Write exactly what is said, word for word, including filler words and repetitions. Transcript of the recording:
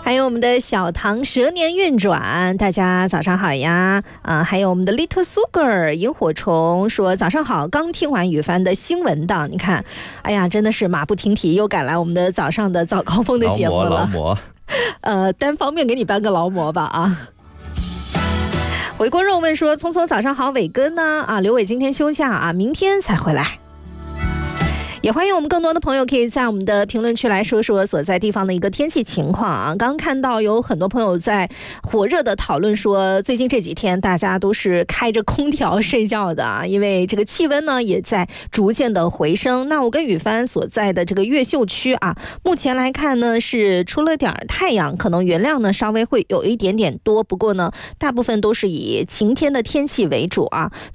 还有我们的小唐蛇年运转，大家早上好呀！啊，还有我们的 Little Sugar 萤火虫说早上好，刚听完宇帆的新闻档，你看，哎呀，真的是马不停蹄，又赶来我们的早上的早高峰的节目了。 劳模， 呃，单方面给你颁个劳模吧啊！回锅肉问说，聪聪早上好，伟哥呢？啊，刘伟今天休假啊，明天才回来。也欢迎我们更多的朋友可以在我们的评论区来说说所在地方的一个天气情况啊。刚刚看到有很多朋友在火热的讨论说，最近这几天大家都是开着空调睡觉的啊，因为这个气温呢也在逐渐的回升。那我跟宇帆所在的这个越秀区啊，目前来看呢是出了点太阳，可能原量呢稍微会有一点点多，不过呢大部分都是以晴天的天气为主啊。